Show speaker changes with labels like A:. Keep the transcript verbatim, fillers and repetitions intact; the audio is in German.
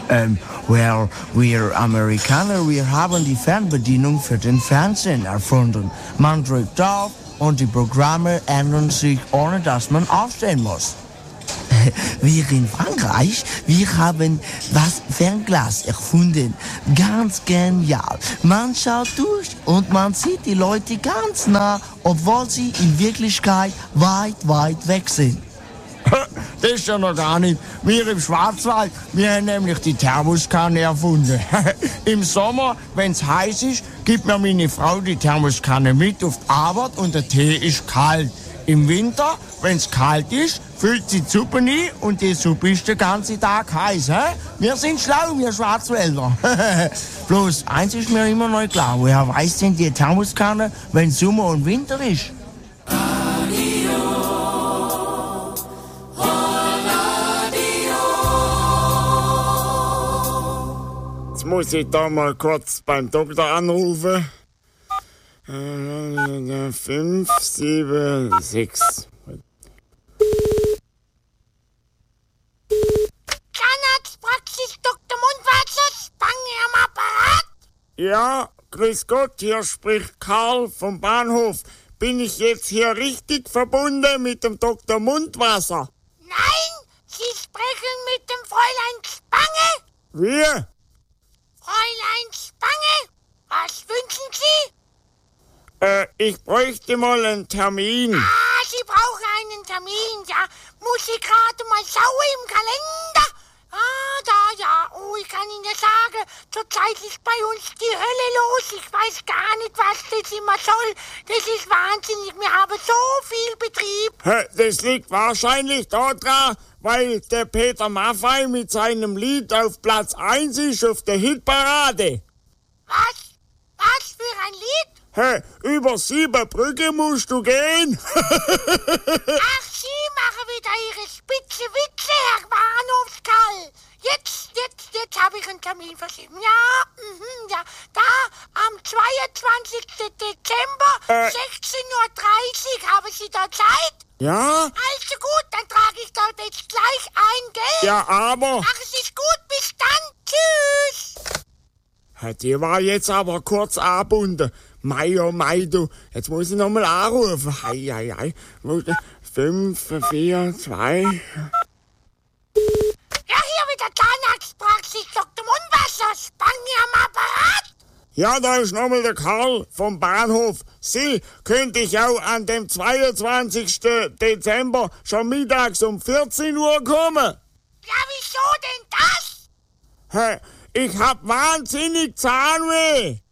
A: Ähm, well, wir Amerikaner, wir haben die Fernbedienung für den Fernsehen erfunden. Man drückt drauf und die Programme ändern sich, ohne dass man aufstehen muss. Wir in Frankreich, wir haben das Fernglas erfunden. Ganz genial. Man schaut durch und man sieht die Leute ganz nah, obwohl sie in Wirklichkeit weit, weit weg sind. Das ist ja noch gar nicht. Wir im Schwarzwald, wir haben nämlich die Thermoskanne erfunden. Im Sommer, wenn es heiß ist, gibt mir meine Frau die Thermoskanne mit auf die Arbeit und der Tee ist kalt. Im Winter, wenn es kalt ist, füllt sie die Suppe ein und die Suppe ist den ganzen Tag heiß. He? Wir sind schlau, wir Schwarzwälder. Bloß eins ist mir immer noch klar. Woher weiß denn die Thermoskanne, wenn Sommer und Winter ist?
B: Jetzt muss ich da mal kurz beim Doktor anrufen. Fünf, sieben, sechs.
C: Zahnarztpraxis Doktor Mundwasser, Spange am Apparat?
B: Ja, grüß Gott, hier spricht Karl vom Bahnhof. Bin ich jetzt hier richtig verbunden mit dem Doktor Mundwasser?
C: Nein, Sie sprechen mit dem Fräulein Spange.
B: Wie?
C: Fräulein Spange, was wünschen Sie?
B: Äh, ich bräuchte mal einen Termin.
C: Ah, Sie brauchen einen Termin, ja. Muss ich gerade mal schauen im Kalender? Ah, da, ja. Oh, ich kann Ihnen ja sagen, zurzeit ist bei uns die Hölle los. Ich weiß gar nicht, was das immer soll. Das ist wahnsinnig. Wir haben so viel Betrieb.
B: Hä, das liegt wahrscheinlich daran, weil der Peter Maffay mit seinem Lied auf Platz eins ist auf der Hitparade.
C: Was? Was für ein Lied?
B: Hä, über sieben Brücken musst du gehen.
C: Ach, Sie machen wieder Ihre spitze Witze, Herr Bahnhofskarl. Jetzt, jetzt, jetzt habe ich einen Termin verschieben. Ja, mhm, ja. Da, am zweiundzwanzigsten Dezember,
B: Äh.
C: sechzehn Uhr dreißig. Haben Sie da Zeit?
B: Ja?
C: Also gut, dann trage ich dort jetzt gleich ein, gell?
B: Ja, aber...
C: Ach, es ist gut, bis dann. Tschüss.
B: Hä, die war jetzt aber kurz angebunden. Mei, oh Mei, du. Jetzt muss ich nochmal anrufen. Hei, hei, hei. Fünf, vier, zwei...
C: Ja, hier wieder Zahnarztpraxis Doktor Mundwasser, Spange am Apparat.
B: Ja, da ist nochmal der Karl vom Bahnhof. Sie, könnte ich auch an dem zweiundzwanzigsten Dezember schon mittags um vierzehn Uhr kommen?
C: Ja, wieso denn das?
B: Hä, ich hab wahnsinnig Zahnweh.